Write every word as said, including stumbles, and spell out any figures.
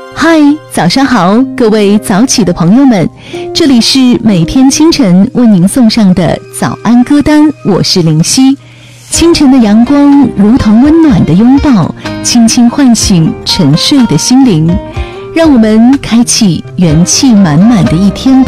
嗨，早上好，各位早起的朋友们，这里是每天清晨为您送上的早安歌单，我是林夕。清晨的阳光如同温暖的拥抱，轻轻唤醒沉睡的心灵，让我们开启元气满满的一天吧。